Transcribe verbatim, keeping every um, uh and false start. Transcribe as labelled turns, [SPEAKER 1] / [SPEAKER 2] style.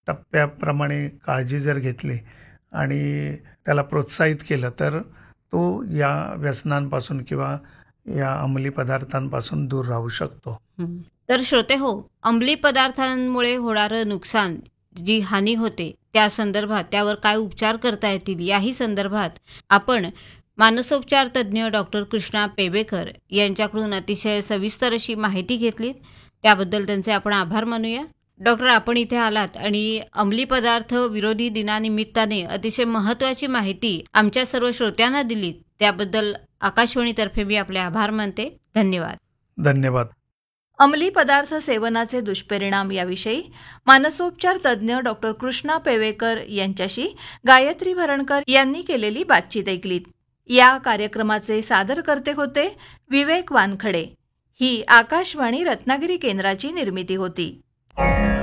[SPEAKER 1] टप्प्याप्रमाणे काळजी जर घेतली आणि त्याला प्रोत्साहित केलं तर तो या व्यसनांपासून किंवा या अंमली पदार्थांपासून दूर राहू शकतो.
[SPEAKER 2] तर श्रोते हो, अंमली पदार्थांमुळे होणारं नुकसान, जी हानी होते त्या संदर्भात, त्यावर काय उपचार करता येतील याही संदर्भात आपण मानसोपचार तज्ज्ञ डॉक्टर कृष्णा पेबेकर यांच्याकडून अतिशय सविस्तर अशी माहिती घेतली. त्याबद्दल त्यांचे आपण आभार मानूया. डॉक्टर, आपण इथे आलात आणि अंमली पदार्थ विरोधी दिनानिमित्ताने अतिशय महत्त्वाची माहिती आमच्या सर्व श्रोत्यांना दिलीत, त्याबद्दल आकाशवाणीतर्फे मी आपले आभार मानते. धन्यवाद.
[SPEAKER 1] धन्यवाद.
[SPEAKER 3] अंमली पदार्थ सेवनाचे दुष्परिणाम याविषयी मानसोपचार तज्ज्ञ डॉक्टर कृष्णा पेवेकर यांच्याशी गायत्री भरणकर यांनी केलेली बातचीत ऐकलीत. या कार्यक्रमाचे सादरकर्ते होते विवेक वानखडे. ही आकाशवाणी रत्नागिरी केंद्राची निर्मिती होती.